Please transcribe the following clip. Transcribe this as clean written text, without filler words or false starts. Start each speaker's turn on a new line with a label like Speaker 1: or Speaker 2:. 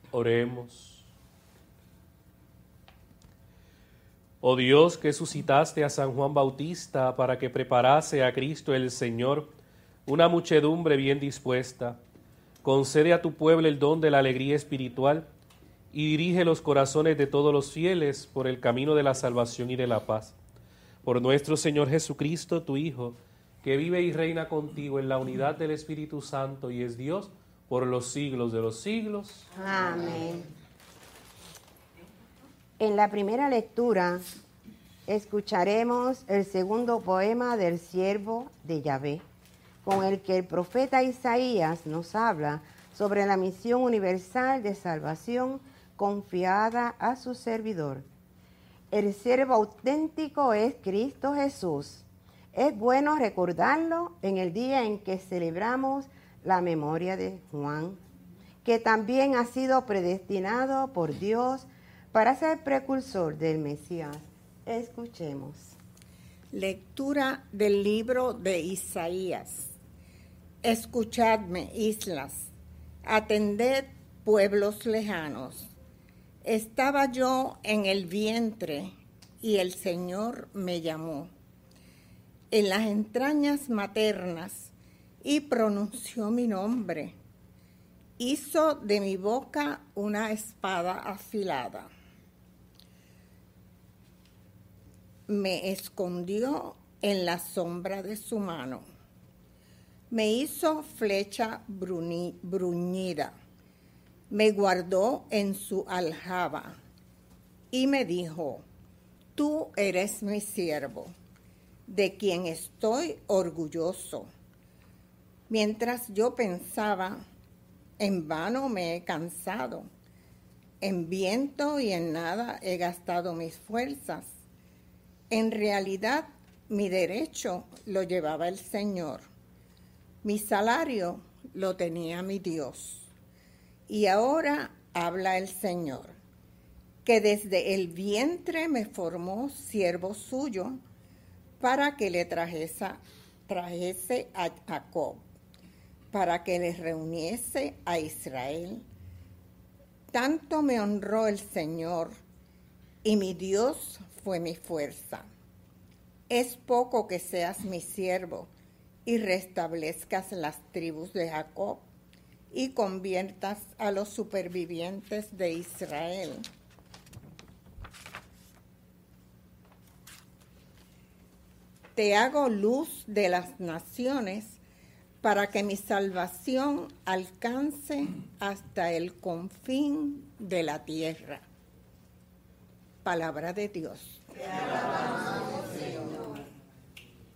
Speaker 1: Oremos. Oh Dios, que suscitaste a San Juan Bautista para que preparase a Cristo el Señor una muchedumbre bien dispuesta, concede a tu pueblo el don de la alegría espiritual y dirige los corazones de todos los fieles por el camino de la salvación y de la paz. Por nuestro Señor Jesucristo, tu Hijo, que vive y reina contigo en la unidad del Espíritu Santo y es Dios por los siglos de los siglos.
Speaker 2: Amén. En la primera lectura escucharemos el segundo poema del siervo de Yahvé, con el que el profeta Isaías nos habla sobre la misión universal de salvación confiada a su servidor. El siervo auténtico es Cristo Jesús. Es bueno recordarlo en el día en que celebramos la memoria de Juan, que también ha sido predestinado por Dios para ser precursor del Mesías. Escuchemos.
Speaker 3: Lectura del libro de Isaías. Escuchadme, islas, atended, pueblos lejanos. Estaba yo en el vientre y el Señor me llamó en las entrañas maternas y pronunció mi nombre. Hizo de mi boca una espada afilada. Me escondió en la sombra de su mano. Me hizo flecha bruñida. Me guardó en su aljaba y me dijo: tú eres mi siervo, de quien estoy orgulloso. Mientras yo pensaba, en vano me he cansado, en viento y en nada he gastado mis fuerzas. En realidad, mi derecho lo llevaba el Señor, mi salario lo tenía mi Dios. Y ahora habla el Señor, que desde el vientre me formó siervo suyo para que le trajese a Jacob, para que le reuniese a Israel. Tanto me honró el Señor, y mi Dios fue mi fuerza. Es poco que seas mi siervo y restablezcas las tribus de Jacob y conviertas a los supervivientes de Israel. Te hago luz de las naciones para que mi salvación alcance hasta el confín de la tierra. Palabra de Dios. Te alabamos.